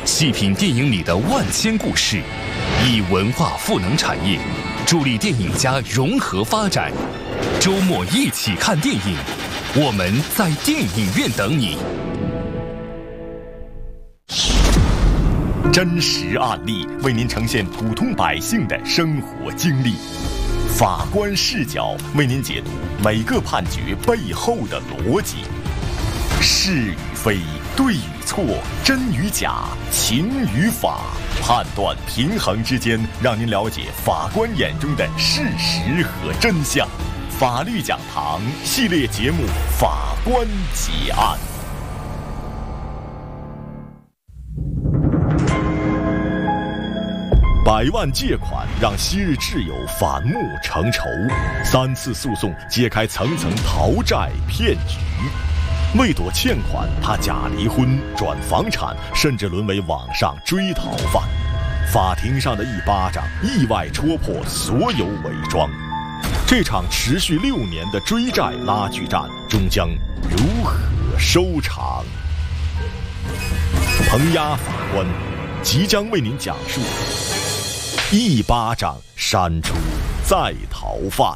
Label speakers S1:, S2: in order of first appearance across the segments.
S1: 细品电影里的万千故事，以文化赋能产业，助力电影家融合发展。周末一起看电影，我们在电影院等你。真实案例为您呈现普通百姓的生活经历，法官视角为您解读每个判决背后的逻辑。是与非，对与错，真与假，情与法，判断平衡之间，让您了解法官眼中的事实和真相。法律讲堂系列节目《法官结案》。100万借款让昔日挚友反目成仇，3次诉讼揭开层层逃债骗局。为躲欠款，他假离婚、转房产，甚至沦为网上追逃犯。法庭上的一巴掌，意外戳破所有伪装。这场持续6年的追债拉锯战，终将如何收场？彭压法官即将为您讲述：一巴掌扇出在逃犯。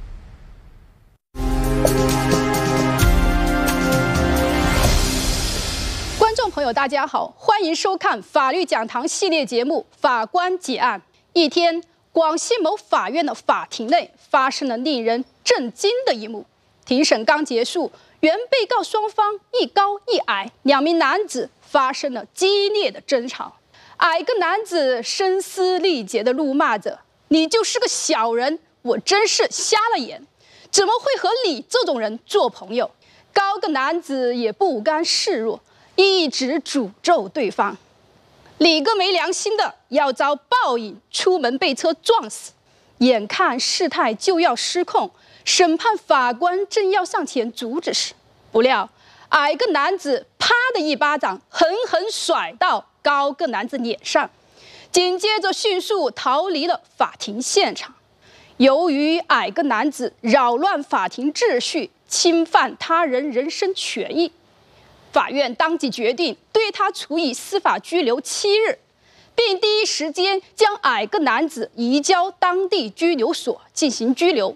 S2: 观众朋友，大家好，欢迎收看法律讲堂系列节目《法官结案》。一天，广西某法院的法庭内发生了令人震惊的一幕。庭审刚结束，原被告双方一高一矮2名男子发生了激烈的争吵。矮个男子声嘶力竭地怒骂着：“你就是个小人，我真是瞎了眼，怎么会和你这种人做朋友？”高个男子也不甘示弱，一直诅咒对方：“你个没良心的，要遭报应，出门被车撞死！”眼看事态就要失控，审判法官正要上前阻止时，不料矮个男子啪的一巴掌狠狠甩到高个男子脸上，紧接着迅速逃离了法庭现场。由于矮个男子扰乱法庭秩序，侵犯他人人身权益，法院当即决定对他处以司法拘留7日，并第一时间将矮个男子移交当地拘留所进行拘留。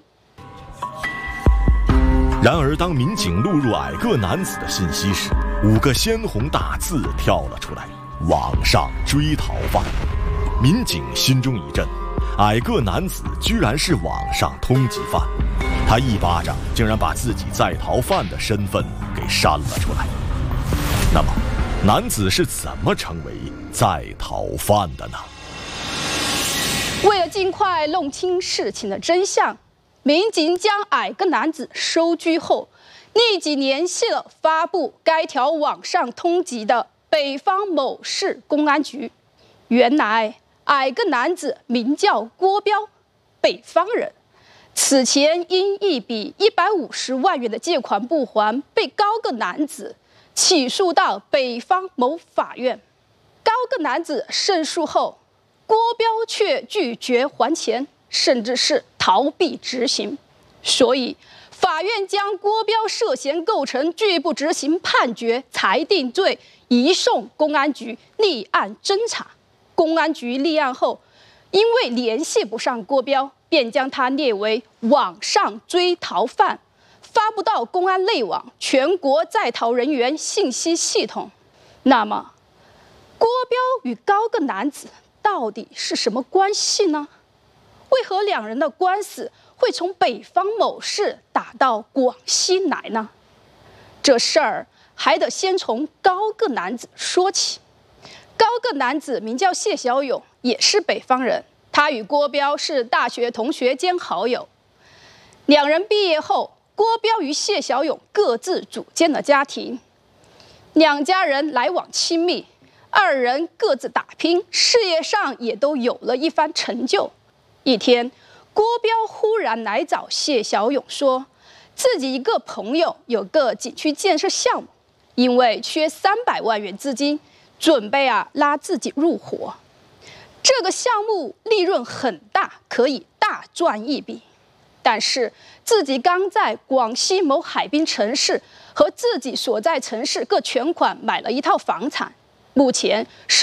S1: 然而，当民警录入矮个男子的信息时，5个鲜红大字跳了出来：网上追逃犯。民警心中一震，矮个男子居然是网上通缉犯，他一巴掌竟然把自己在逃犯的身份给扇了出来。那么，男子是怎么成为在逃犯的呢？
S2: 为了尽快弄清事情的真相，民警将矮个男子收拘后，立即联系了发布该条网上通缉的北方某市公安局。原来，矮个男子名叫郭彪，北方人。此前因一笔150万元的借款不还，被高个男子起诉到北方某法院。高个男子胜诉后，郭彪却拒绝还钱，甚至是逃避执行，所以法院将郭彪涉嫌构成拒不执行判决裁定罪移送公安局立案侦查。公安局立案后，因为联系不上郭彪，便将他列为网上追逃犯，发布到公安内网全国在逃人员信息系统。那么，郭彪与高个男子到底是什么关系呢？为何2人的官司会从北方某市打到广西来呢？这事儿还得先从高个男子说起。高个男子名叫谢小勇，也是北方人。他与郭彪是大学同学兼好友。2人毕业后，郭彪与谢小勇各自组建了家庭，2家人来往亲密，2人各自打拼，事业上也都有了一番成就。一天，郭彪忽然来找谢小勇说，自己一个朋友有个景区建设项目，因为缺300万元资金，准备拉自己入伙。这个项目利润很大，可以大赚一笔。但是自己刚在广西某海滨城市和自己所在城市各全款买了一套房产，目前是